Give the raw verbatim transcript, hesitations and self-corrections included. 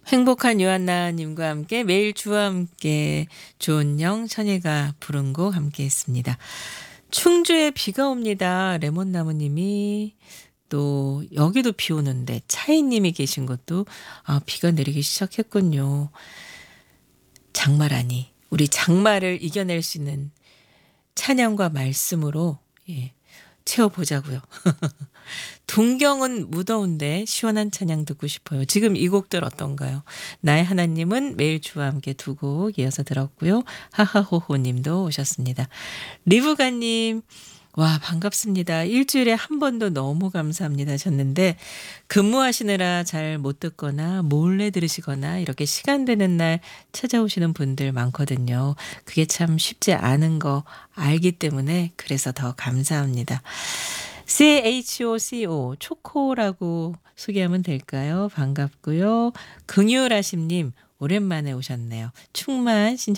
행복한 요한나님과 함께 매일 주와 함께 조은영 천예가 부른 곡 함께 했습니다. 충주에 비가 옵니다. 레몬나무님이 또 여기도 비 오는데 차이님이 계신 것도 아, 비가 내리기 시작했군요. 장마라니 우리 장마를 이겨낼 수 있는 찬양과 말씀으로 예, 채워보자고요. 동경은 무더운데 시원한 찬양 듣고 싶어요. 지금 이 곡들 어떤가요? 나의 하나님은 매일 주와 함께 두 곡 이어서 들었고요. 하하호호 님도 오셨습니다. 리브가님 와 반갑습니다. 일주일에 한 번도 너무 감사합니다 하셨는데 근무하시느라 잘 못 듣거나 몰래 들으시거나 이렇게 시간 되는 날 찾아오시는 분들 많거든요. 그게 참 쉽지 않은 거 알기 때문에 그래서 더 감사합니다. 씨에이치오씨오 초코라고 소개하면 될까요? 반갑고요. 긍유라심님 오랜만에 오셨네요. 충만 신청